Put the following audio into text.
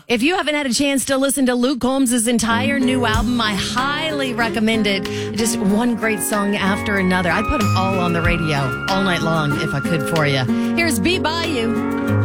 If you haven't had a chance to listen to Luke Combs' entire new album, I highly recommend it. Just one great song after another. I'd put them all on the radio all night long if I could for you. Here's Be By You.